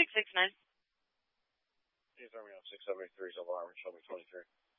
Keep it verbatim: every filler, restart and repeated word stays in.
six nine. Please Army on six seven three is alarm, show me twenty-three.